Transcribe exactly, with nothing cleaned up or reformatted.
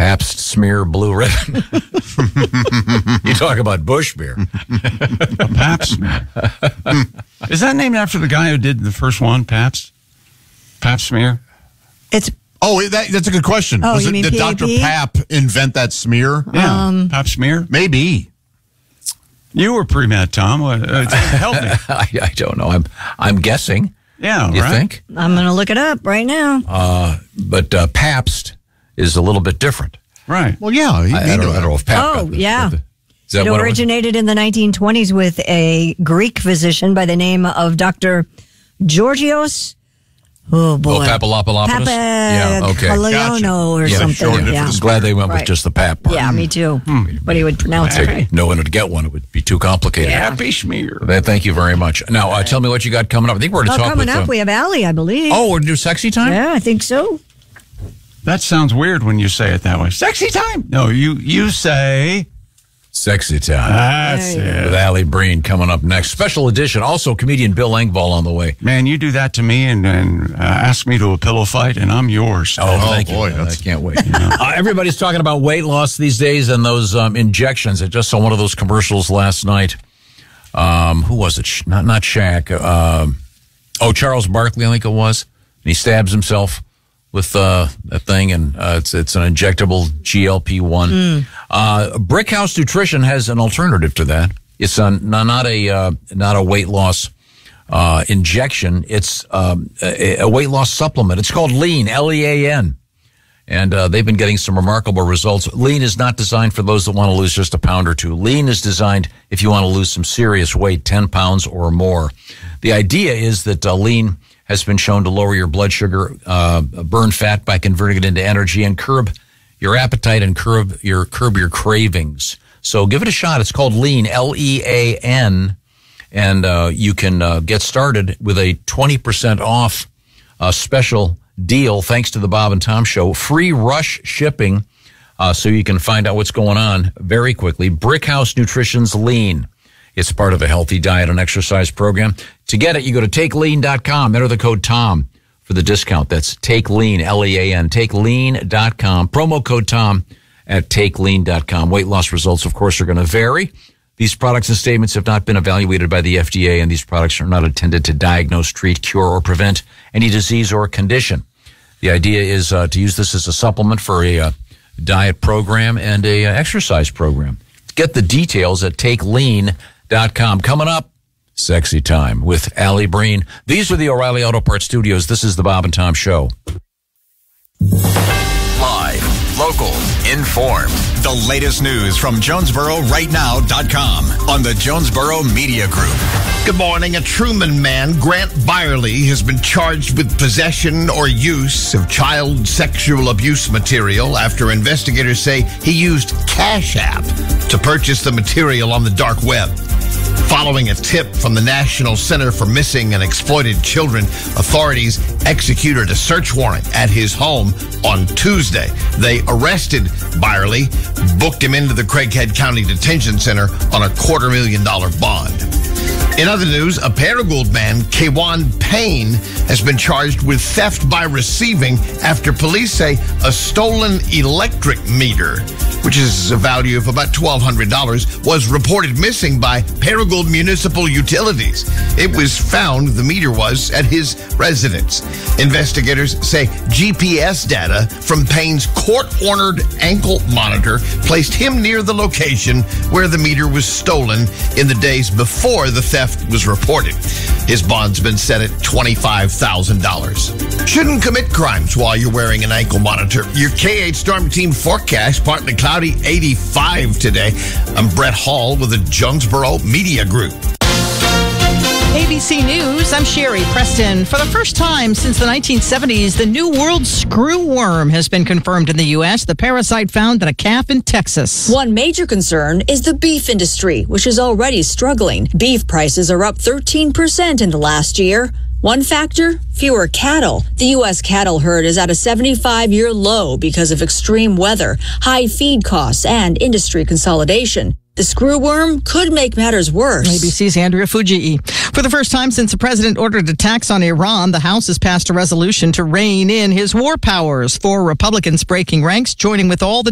Pabst Smear Blue Ribbon. You talk about Bush beer. Pabst Smear. Is that named after the guy who did the first one, Pabst? Pabst Smear? It's Oh, that, that's a good question. Oh, Was you it, mean did P A P? Doctor Pap invent that smear? Yeah. Um, Pabst Smear? Maybe. You were pre-med, Tom. What, uh, help me. I, I don't know. I'm I'm guessing. Yeah, You right? think? I'm going to look it up right now. Uh, but uh, Pabst is a little bit different. Right. Well, yeah. He, I, I, he don't, knew I don't know if Pabst. Oh, got the- yeah. got the- is that It what originated in the nineteen twenties with a Greek physician by the name of Doctor Georgios. Oh, boy. Oh, Papalopoulos? Papa Yeah, okay. Caliano Gotcha. or Yeah, something. shortened it Yeah. for the I'm glad they went Right. with just the Pap part. Yeah, me too. But he would pronounce it Hey, right. no one would get one. It would be too complicated. Happy Smear. Th- Thank you very much. Now, uh, tell me what you got coming up. I think we're going to Well, talk coming with... up, uh, we have Allie, I believe. oh, we're going to do Sexy Time? Yeah, I think so. That sounds weird when you say it that way. Sexy time. No, you you say... Sexy Time. That's There you With it. Allie Breen coming up next. Special edition. Also, comedian Bill Engvall on the way. Man, you do that to me and, and uh, ask me to a pillow fight, and I'm yours. Oh, Oh, thank boy, you. that's- I can't wait. uh, everybody's talking about weight loss these days and those um, injections. I just saw one of those commercials last night. Um, who was it? Sh- Not not Shaq. Um, oh, Charles Barkley, I think it was. And he stabs himself with uh, that thing, and uh, it's it's an injectable G L P one. Uh, Brickhouse Nutrition has an alternative to that. It's a, not a uh, not a weight loss uh, injection. It's um, a, a weight loss supplement. It's called Lean, L E A N. And uh, they've been getting some remarkable results. Lean is not designed for those that want to lose just a pound or two. Lean is designed if you want to lose some serious weight, ten pounds or more. The idea is that uh, Lean has been shown to lower your blood sugar, uh, burn fat by converting it into energy, and curb your appetite and curb your curb your cravings. So give it a shot. It's called Lean, L E A N, and uh, you can uh, get started with a twenty percent off uh, special deal thanks to the Bob and Tom Show. Free rush shipping, uh, so you can find out what's going on very quickly. Brickhouse Nutrition's Lean. It's part of a healthy diet and exercise program. To get it, you go to take lean dot com. Enter the code TOM for the discount. That's TakeLean, L E A N, take lean dot com. Promo code TOM at take lean dot com. Weight loss results, of course, are going to vary. These products and statements have not been evaluated by the F D A, and these products are not intended to diagnose, treat, cure, or prevent any disease or condition. The idea is uh, to use this as a supplement for a uh, diet program and a uh, exercise program. Get the details at take lean dot com. Coming up, Sexy Time with Allie Breen. These are the O'Reilly Auto Parts Studios. This is the Bob and Tom Show. Live, local, informed. The latest news from Jonesboro Right Now dot com on the Jonesboro Media Group. Good morning. A Truman man, Grant Byerly, has been charged with possession or use of child sexual abuse material after investigators say he used Cash App to purchase the material on the dark web. Following a tip from the National Center for Missing and Exploited Children, authorities executed a search warrant at his home on Tuesday. They arrested Byerly, booked him into the Craighead County Detention Center on a quarter million dollar bond. In other news, a Paragould man, Kwan Payne, has been charged with theft by receiving after police say a stolen electric meter, which is a value of about twelve hundred dollars, was reported missing by Paragould Municipal Utilities. It was found, the meter was, at his residence. Investigators say G P S data from Payne's court-ordered ankle monitor placed him near the location where the meter was stolen in the days before the theft was reported. His bond's been set at twenty-five thousand dollars. Shouldn't commit crimes while you're wearing an ankle monitor. Your K eight Storm Team forecast, partly cloudy, eighty-five today. I'm Brett Hall with the Jonesboro Media Group. A B C News, I'm Sherry Preston. For the first time since the nineteen seventies, the New World screwworm has been confirmed in the U S. The parasite found in a calf in Texas. One major concern is the beef industry, which is already struggling. Beef prices are up thirteen percent in the last year. One factor, fewer cattle. The U S cattle herd is at a seventy-five-year low because of extreme weather, high feed costs, and industry consolidation. The screwworm could make matters worse. A B C's Andrea Fujii. For the first time since the president ordered attacks on Iran, the House has passed a resolution to rein in his war powers. Four Republicans breaking ranks, joining with all the